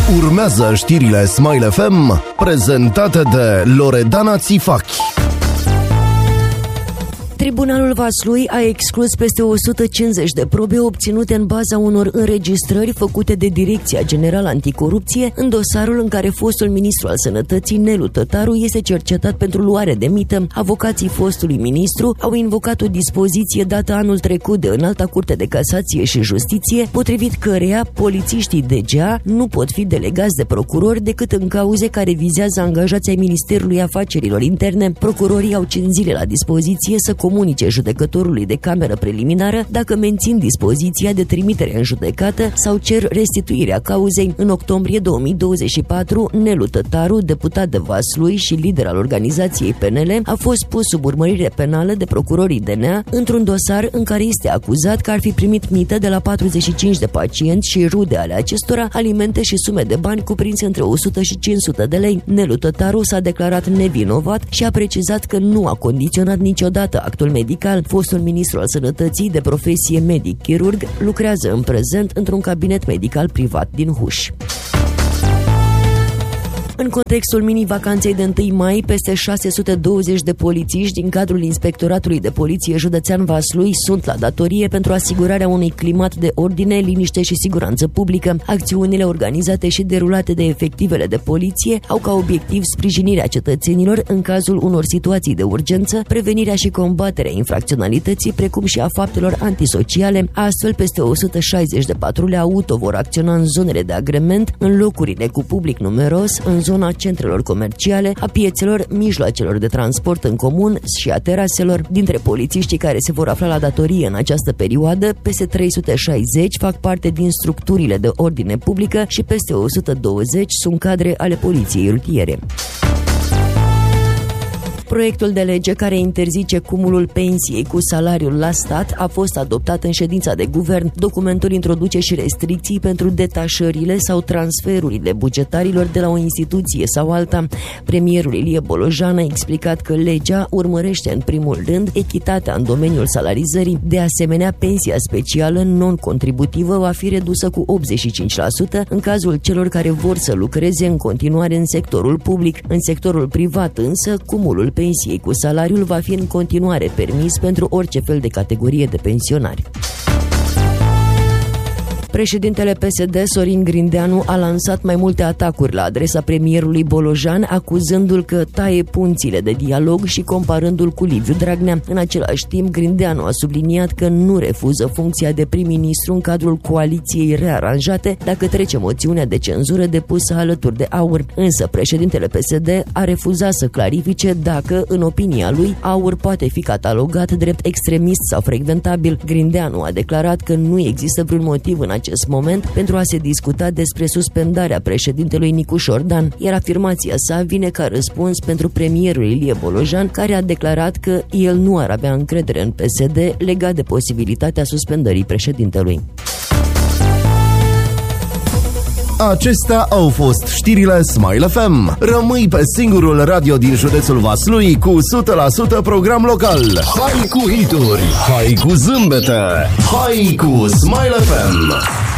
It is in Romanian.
Urmează știrile Smile FM, prezentate de Loredana Țifachi. Tribunalul Vaslui a exclus peste 150 de probe obținute în baza unor înregistrări făcute de Direcția Generală Anticorupție în dosarul în care fostul ministru al Sănătății, Nelu Tătaru, este cercetat pentru luare de mită. Avocații fostului ministru au invocat o dispoziție dată anul trecut de Înalta Curte de Casație și Justiție, potrivit căreia polițiștii DGA nu pot fi delegați de procurori decât în cauze care vizează angajații ai Ministerului Afacerilor Interne. Procurorii au 5 zile la dispoziție să comunice judecătorului de cameră preliminară dacă mențin dispoziția de trimitere în judecată sau cer restituirea cauzei. În octombrie 2024, Nelu Tătaru, deputat de Vaslui și lider al organizației PNL, a fost pus sub urmărire penală de procurorii DNA într-un dosar în care este acuzat că ar fi primit mită de la 45 de pacienți și rude ale acestora, alimente și sume de bani cuprinse între 100 și 500 de lei. Nelu Tătaru s-a declarat nevinovat și a precizat că nu a condiționat niciodată actul medical. Fostul ministru al Sănătății, de profesie medic-chirurg, lucrează în prezent într-un cabinet medical privat din Huș. În contextul mini-vacanței de 1 mai, peste 620 de polițiști din cadrul Inspectoratului de Poliție Județean Vaslui sunt la datorie pentru asigurarea unui climat de ordine, liniște și siguranță publică. Acțiunile organizate și derulate de efectivele de poliție au ca obiectiv sprijinirea cetățenilor în cazul unor situații de urgență, prevenirea și combaterea infracționalității, precum și a faptelor antisociale. Astfel, peste 160 de patrule auto vor acționa în zonele de agrement, în locurile cu public numeros, în zona centrelor comerciale, a piețelor, mijloacelor de transport în comun și a teraselor. Dintre polițiștii care se vor afla la datorie în această perioadă, peste 360 fac parte din structurile de ordine publică și peste 120 sunt cadre ale poliției rutiere. Proiectul de lege care interzice cumulul pensiei cu salariul la stat a fost adoptat în ședința de guvern. Documentul introduce și restricții pentru detașările sau transferurile bugetarilor de la o instituție sau alta. Premierul Ilie Bolojan a explicat că legea urmărește în primul rând echitatea în domeniul salarizării. De asemenea, pensia specială non-contributivă va fi redusă cu 85% în cazul celor care vor să lucreze în continuare în sectorul public. În sectorul privat însă, cumulul pensiei cu salariul va fi în continuare permis pentru orice fel de categorie de pensionari. Președintele PSD, Sorin Grindeanu, a lansat mai multe atacuri la adresa premierului Bolojan, acuzându-l că taie punțile de dialog și comparându-l cu Liviu Dragnea. În același timp, Grindeanu a subliniat că nu refuză funcția de prim-ministru în cadrul coaliției rearanjate dacă trece moțiunea de cenzură depusă alături de AUR. Însă, președintele PSD a refuzat să clarifice dacă, în opinia lui, AUR poate fi catalogat drept extremist sau frecventabil. Grindeanu a declarat că nu există vreun motiv în acest moment pentru a se discuta despre suspendarea președintelui Nicușor Dan, iar afirmația sa vine ca răspuns pentru premierul Ilie Bolojan, care a declarat că el nu ar avea încredere în PSD legat de posibilitatea suspendării președintelui. Acestea au fost știrile Smile FM. Rămâi pe singurul radio din județul Vaslui cu 100% program local. Hai cu hituri, hai cu zâmbete, hai cu Smile FM.